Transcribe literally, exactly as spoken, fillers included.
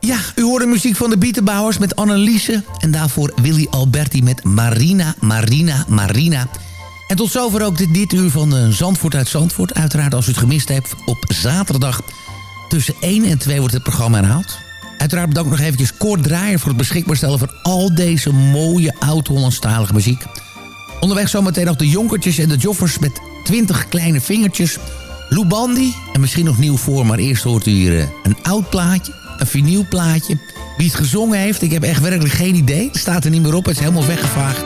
Ja, u hoorde muziek van de Bietenbouwers met Anneliese. En daarvoor Willy Alberti met Marina, Marina, Marina. En tot zover ook dit, dit uur van uh, Zandvoort uit Zandvoort. Uiteraard als u het gemist hebt, op zaterdag tussen één en twee wordt het programma herhaald. Uiteraard bedankt nog eventjes Kort Draaier voor het beschikbaar stellen van al deze mooie oud-Hollandstalige muziek. Onderweg zometeen nog de Jonkertjes en de Joffers met twintig kleine vingertjes. Lou Bandy, en misschien nog nieuw voor, maar eerst hoort u hier uh, een oud plaatje, een vinylplaatje. Wie het gezongen heeft, ik heb echt werkelijk geen idee. Het staat er niet meer op, het is helemaal weggevaagd.